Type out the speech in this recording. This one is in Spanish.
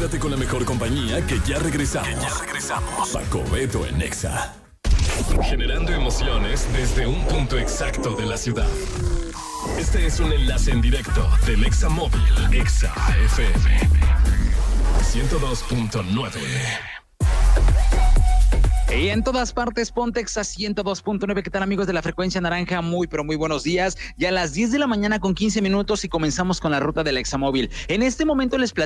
quédate con la mejor compañía que ya regresamos. Paco Beto en Exa. Generando emociones desde un punto exacto de la ciudad. Este es un enlace en directo del Exa Móvil. Exa FM 102.9. Y en todas partes, ponte Exa 102.9. ¿Qué tal, amigos de la frecuencia naranja? Muy, pero muy buenos días. Ya a las 10 de la mañana con 15 minutos y comenzamos con la ruta del Exa Móvil. En este momento les platico